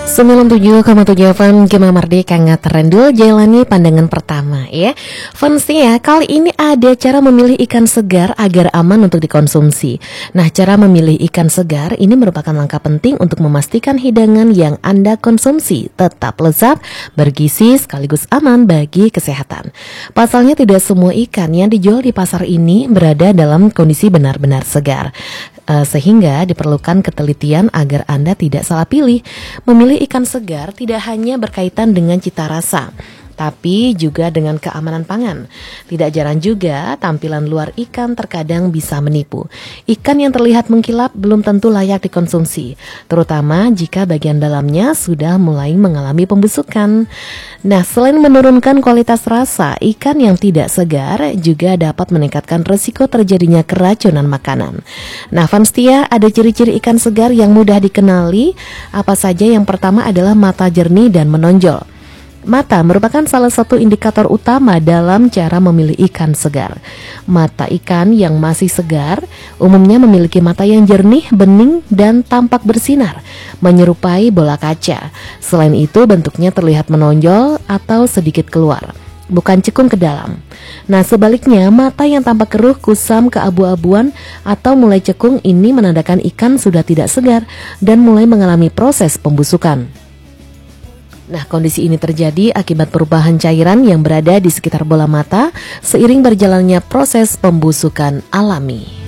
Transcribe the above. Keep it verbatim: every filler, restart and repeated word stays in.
sembilan puluh tujuh koma tujuh F M Gema Merdeka Ngaterendul jalani pandangan pertama ya. Fans ya, kali ini ada cara memilih ikan segar agar aman untuk dikonsumsi. Nah, cara memilih ikan segar ini merupakan langkah penting untuk memastikan hidangan yang Anda konsumsi tetap lezat, bergizi sekaligus aman bagi kesehatan. Pasalnya tidak semua ikan yang dijual di pasar ini berada dalam kondisi benar-benar segar. Uh, sehingga diperlukan ketelitian agar Anda tidak salah pilih. Memilih ikan segar tidak hanya berkaitan dengan cita rasa, tapi juga dengan keamanan pangan. Tidak jarang juga tampilan luar ikan terkadang bisa menipu. Ikan yang terlihat mengkilap belum tentu layak dikonsumsi, terutama jika bagian dalamnya sudah mulai mengalami pembusukan. Nah, selain menurunkan kualitas rasa, ikan yang tidak segar juga dapat meningkatkan resiko terjadinya keracunan makanan. Nah, fans setia, ada ciri-ciri ikan segar yang mudah dikenali. Apa saja? Yang pertama adalah mata jernih dan menonjol. Mata merupakan salah satu indikator utama dalam cara memilih ikan segar. Mata ikan yang masih segar umumnya memiliki mata yang jernih, bening, dan tampak bersinar, menyerupai bola kaca. Selain itu, bentuknya terlihat menonjol atau sedikit keluar, bukan cekung ke dalam. Nah, sebaliknya, mata yang tampak keruh, kusam, keabu-abuan, atau mulai cekung ini menandakan ikan sudah tidak segar dan mulai mengalami proses pembusukan. Nah, kondisi ini terjadi akibat perubahan cairan yang berada di sekitar bola mata seiring berjalannya proses pembusukan alami.